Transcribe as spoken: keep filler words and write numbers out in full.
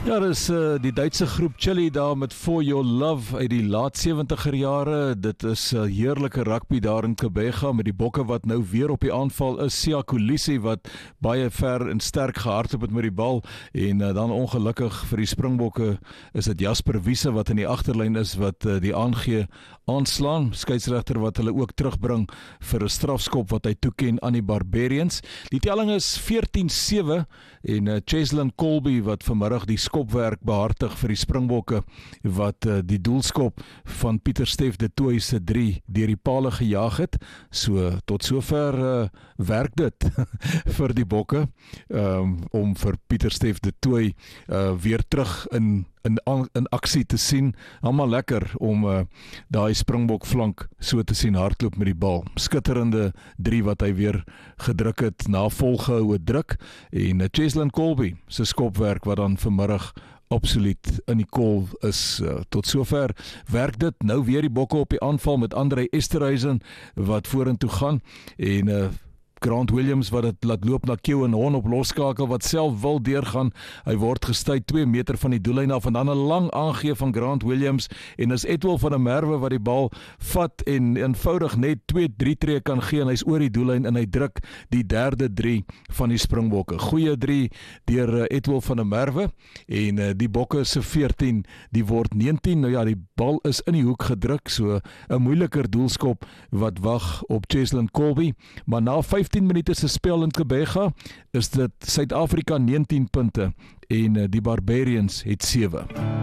Ja, dis uh, die Duitse groep Chili daar met For Your Love uit die laat seventiger jare. Dit is 'n uh, heerlike rugby daar in Kebega met die bokke wat nou weer op die aanval is. Siya Kolisi wat baie ver en sterk gehardloop het met die bal en uh, dan ongelukkig vir die Springbokke is dit Jasper Wiese wat in die agterlyn is wat uh, die aangee aanslaan. Skeieregter wat hulle ook terugbring vir 'n strafskop wat hy toeken aan die Barbarians. Die telling is veertien sewe en uh, Cheslin Kolbe wat vanmiddag die skopwerk behartig vir die Springbokke wat uh, die doelskop van Pieter Stef de Tooy se drie deur die pale gejaag het. So tot sover uh, werk dit vir die bokke um, om vir Pieter Stef de Tooy uh, weer terug in in in aksie te sien. Almal lekker om uh, daai Springbok flank so te sien hardloop met die bal. Skitterende drie wat hy weer gedruk het na volgehoue druk en uh, Cheslin Kolbe se skopwerk wat dan vanmiddag absoluut in die kol is. Uh, tot sover werk dit. Nou weer die bokke op die aanval met Andre Esterhuizen wat vorentoe gaan en uh, Grant Williams wat het laat loop na Kew en Hon op loskakel wat self wil deurgaan. Hy word gestuit twee meter van die doellyn af en dan 'n lang aangee van Grant Williams en is Etwel van der Merwe wat die bal vat en eenvoudig net twee drie tree kan gee en hy's oor die doellyn en hy druk die derde drie van die Springbokke. Goeie drie deur Etwel van der Merwe en uh, die bokke se veertien die word negentien. Nou ja, die bal is in die hoek gedruk, so 'n moeiliker doelskop wat wag op Cheslin Kolbe, maar na vyftien minute se spel in Kebega is dit Suid-Afrika negentien punte en die Barbarians het sewe.